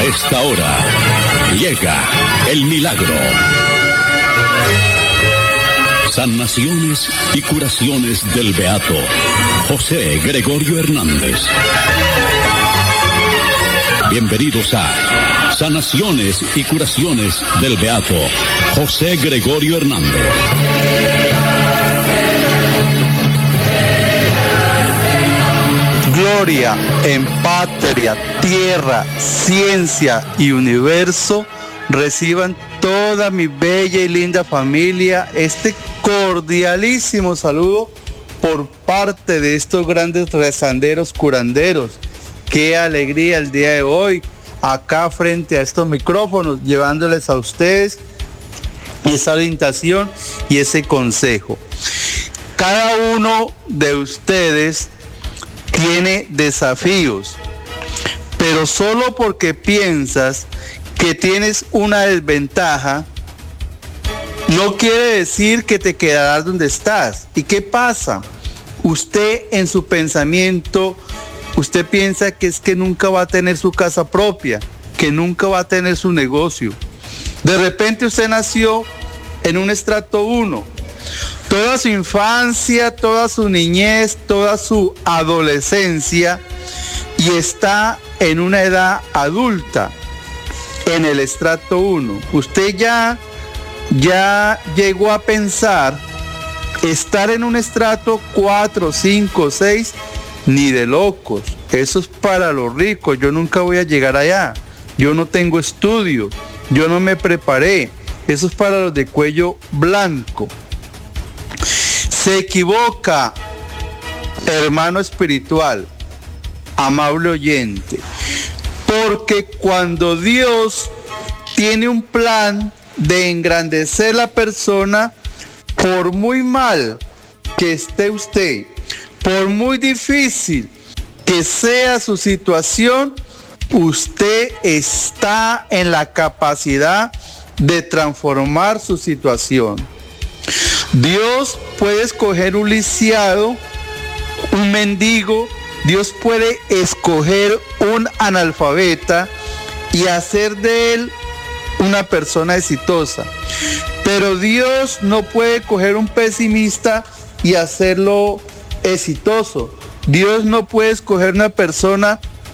esta hora llega el milagro. Sanaciones y curaciones del beato José Gregorio Hernández. Bienvenidos a Sanaciones y curaciones del beato José Gregorio Hernández. Gloria en patria, tierra, ciencia y universo reciban toda mi bella y linda familia este cordialísimo saludo por parte de estos grandes rezanderos curanderos. Qué alegría el día de hoy acá frente a estos micrófonos llevándoles a ustedes esa orientación y ese consejo. Cada uno de ustedes tiene desafíos, pero solo porque piensas que tienes una desventaja, no quiere decir que te quedarás donde estás. ¿Y qué pasa? Usted en su pensamiento, usted piensa que es que nunca va a tener su casa propia, que nunca va a tener su negocio. De repente usted nació en un estrato 1. Toda su infancia, toda su niñez, toda su adolescencia y está en una edad adulta, en el estrato 1. Usted ya llegó a pensar estar en un estrato 4, 5, 6, ni de locos. Eso es para los ricos. Yo nunca voy a llegar allá. Yo no tengo estudio. Yo no me preparé. Eso es para los de cuello blanco. Se equivoca, hermano espiritual, amable oyente, porque cuando Dios tiene un plan de engrandecer la persona, por muy mal que esté usted, por muy difícil que sea su situación, usted está en la capacidad de transformar su situación. Dios puede escoger un lisiado, un mendigo, Dios puede escoger un analfabeta y hacer de él una persona exitosa. Pero Dios no puede coger un pesimista y hacerlo exitoso. Dios no puede escoger una persona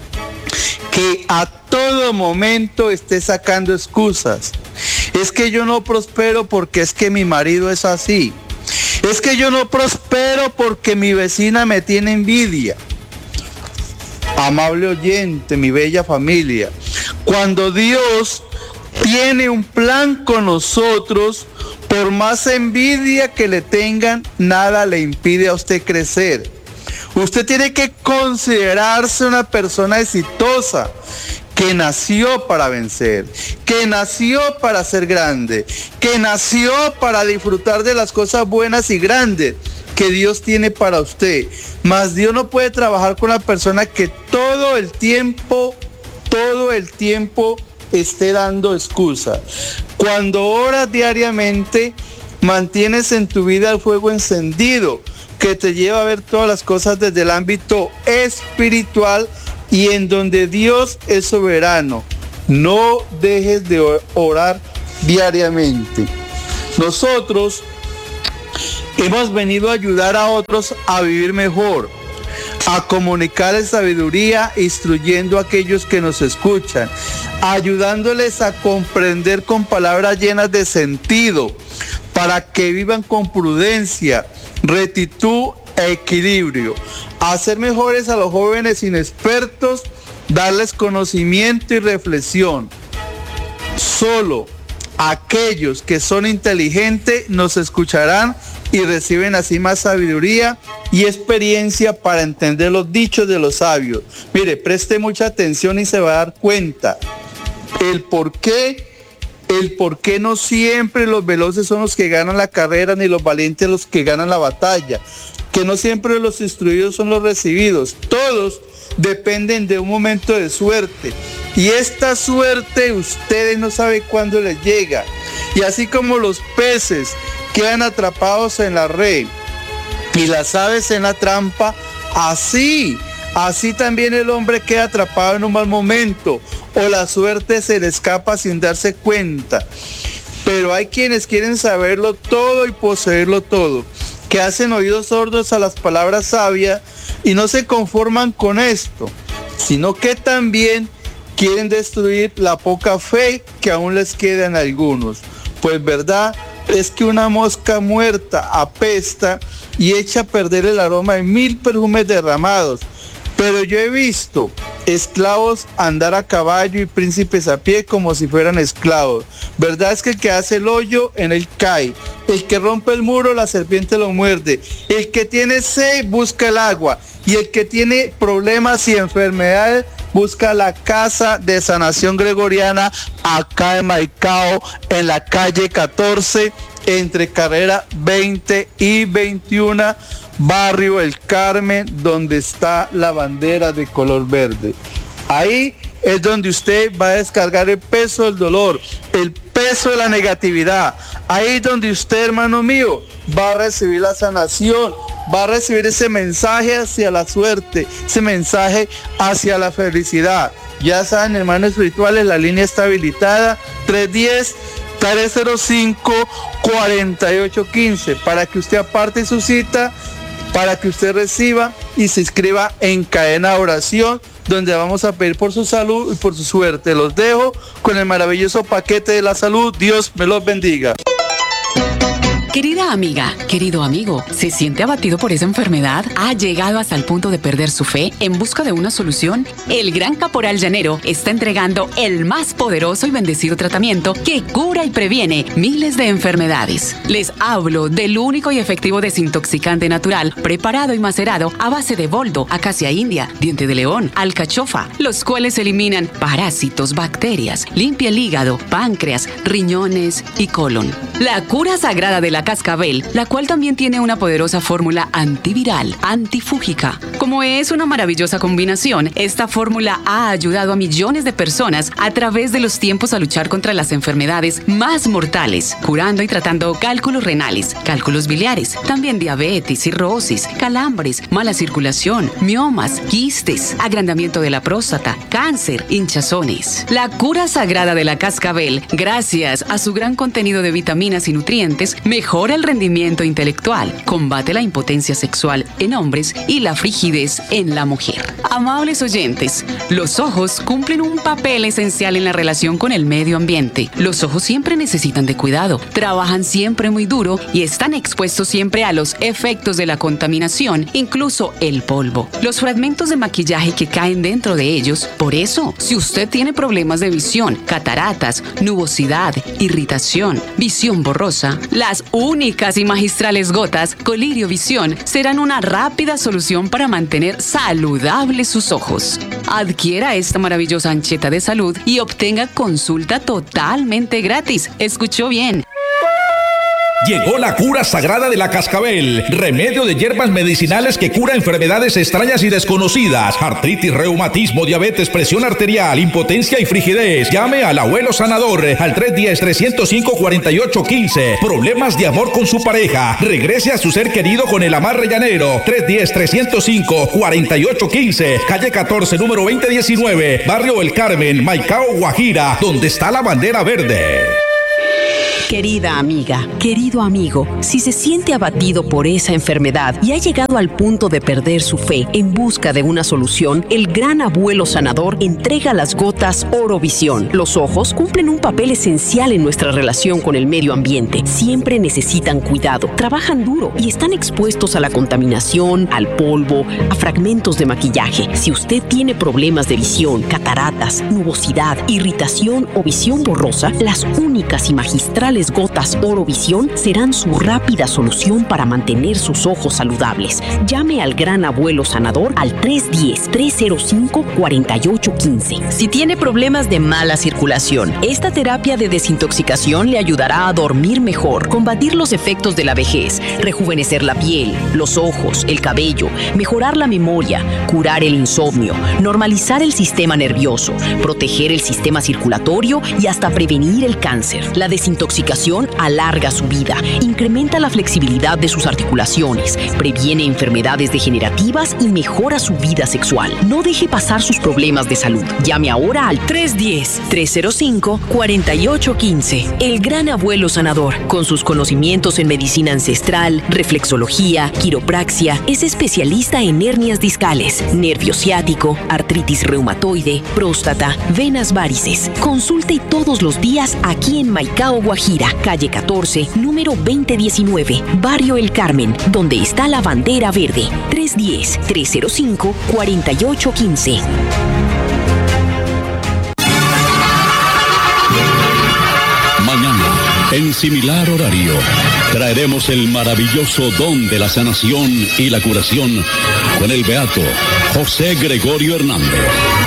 que a todo momento esté sacando excusas. Es que yo no prospero porque es que mi marido es así. Es que yo no prospero porque mi vecina me tiene envidia. Amable oyente, mi bella familia, cuando Dios tiene un plan con nosotros, por más envidia que le tengan, nada le impide a usted crecer. Usted tiene que considerarse una persona exitosa, que nació para vencer, que nació para ser grande, que nació para disfrutar de las cosas buenas y grandes que Dios tiene para usted. Mas Dios no puede trabajar con una persona que todo el tiempo esté dando excusas. Cuando oras diariamente, mantienes en tu vida el fuego encendido, que te lleva a ver todas las cosas desde el ámbito espiritual y en donde Dios es soberano. No dejes de orar diariamente. Nosotros hemos venido a ayudar a otros a vivir mejor, a comunicarles sabiduría, instruyendo a aquellos que nos escuchan, ayudándoles a comprender con palabras llenas de sentido, para que vivan con prudencia, rectitud e equilibrio, hacer mejores a los jóvenes inexpertos, darles conocimiento y reflexión. Solo aquellos que son inteligentes nos escucharán y reciben así más sabiduría y experiencia para entender los dichos de los sabios. Mire, preste mucha atención y se va a dar cuenta el por qué no siempre los veloces son los que ganan la carrera, ni los valientes los que ganan la batalla, que no siempre los instruidos son los recibidos. Todos dependen de un momento de suerte, y esta suerte ustedes no saben cuándo les llega. Y así como los peces quedan atrapados en la red y las aves en la trampa, así también el hombre queda atrapado en un mal momento o la suerte se le escapa sin darse cuenta. Pero hay quienes quieren saberlo todo y poseerlo todo, que hacen oídos sordos a las palabras sabias y no se conforman con esto, sino que también quieren destruir la poca fe que aún les queda en algunos. Pues verdad es que una mosca muerta apesta y echa a perder el aroma de 1000 perfumes derramados. Pero yo he visto esclavos andar a caballo y príncipes a pie como si fueran esclavos. Verdad es que el que hace el hoyo, en él cae. El que rompe el muro, la serpiente lo muerde. El que tiene sed, busca el agua. Y el que tiene problemas y enfermedades, busca la casa de sanación gregoriana acá en Maicao, en la calle 14, entre carrera 20 y 21, barrio El Carmen, donde está la bandera de color verde. Ahí es donde usted va a descargar el peso del dolor, el peso de la negatividad. Ahí es donde usted, hermano mío, va a recibir la sanación, va a recibir ese mensaje hacia la suerte, ese mensaje hacia la felicidad. Ya saben, hermanos espirituales, la línea está habilitada, 310-305-4815, para que usted aparte su cita, para que usted reciba y se inscriba en Cadena de Oración, donde vamos a pedir por su salud y por su suerte. Los dejo con el maravilloso paquete de la salud. Dios me los bendiga. Querida amiga, querido amigo, ¿se siente abatido por esa enfermedad? ¿Ha llegado hasta el punto de perder su fe en busca de una solución? El Gran Caporal Llanero está entregando el más poderoso y bendecido tratamiento que cura y previene miles de enfermedades. Les hablo del único y efectivo desintoxicante natural preparado y macerado a base de boldo, acacia india, diente de león, alcachofa, los cuales eliminan parásitos, bacterias, limpia el hígado, páncreas, riñones y colon. La cura sagrada de la cascabel, la cual también tiene una poderosa fórmula antiviral, antifúngica. Como es una maravillosa combinación, esta fórmula ha ayudado a millones de personas a través de los tiempos a luchar contra las enfermedades más mortales, curando y tratando cálculos renales, cálculos biliares, también diabetes, cirrosis, calambres, mala circulación, miomas, quistes, agrandamiento de la próstata, cáncer, hinchazones. La cura sagrada de la cascabel, gracias a su gran contenido de vitaminas y nutrientes, mejora el rendimiento intelectual, combate la impotencia sexual en hombres y la frigidez en la mujer. Amables oyentes, los ojos cumplen un papel esencial en la relación con el medio ambiente. Los ojos siempre necesitan de cuidado, trabajan siempre muy duro y están expuestos siempre a los efectos de la contaminación, incluso el polvo, los fragmentos de maquillaje que caen dentro de ellos. Por eso, si usted tiene problemas de visión, cataratas, nubosidad, irritación, visión borrosa, las únicas y magistrales gotas Colirio Visión serán una rápida solución para mantener saludables sus ojos. Adquiera esta maravillosa ancheta de salud y obtenga consulta totalmente gratis. ¿Escuchó bien? Llegó la cura sagrada de la cascabel, remedio de hierbas medicinales que cura enfermedades extrañas y desconocidas, artritis, reumatismo, diabetes, presión arterial, impotencia y frigidez. Llame al abuelo sanador al 310-305-4815. Problemas de amor con su pareja, regrese a su ser querido con el amarre llanero. 310-305-4815, calle 14, número 2019, barrio El Carmen, Maicao, Guajira, donde está la bandera verde. Querida amiga, querido amigo, si se siente abatido por esa enfermedad y ha llegado al punto de perder su fe en busca de una solución, el Gran Abuelo Sanador entrega las gotas Orovisión. Los ojos cumplen un papel esencial en nuestra relación con el medio ambiente. Siempre necesitan cuidado, trabajan duro y están expuestos a la contaminación, al polvo, a fragmentos de maquillaje. Si usted tiene problemas de visión, cataratas, nubosidad, irritación o visión borrosa, las únicas y magistrales gotas Orovisión serán su rápida solución para mantener sus ojos saludables. Llame al Gran Abuelo Sanador al 310-305-4815. Si tiene problemas de mala circulación, esta terapia de desintoxicación le ayudará a dormir mejor, combatir los efectos de la vejez, rejuvenecer la piel, los ojos, el cabello, mejorar la memoria, curar el insomnio, normalizar el sistema nervioso, proteger el sistema circulatorio y hasta prevenir el cáncer. La desintoxicación medicación alarga su vida, incrementa la flexibilidad de sus articulaciones, previene enfermedades degenerativas y mejora su vida sexual. No deje pasar sus problemas de salud. Llame ahora al 310-305-4815. El Gran Abuelo Sanador, con sus conocimientos en medicina ancestral, reflexología, quiropraxia, es especialista en hernias discales, nervio ciático, artritis reumatoide, próstata, venas varices. Consulte todos los días aquí en Maicao, Guajira, calle 14, número 2019, Barrio El Carmen, donde está la bandera verde. 310-305-4815. Mañana, en similar horario, traeremos el maravilloso don de la sanación y la curación con el beato José Gregorio Hernández.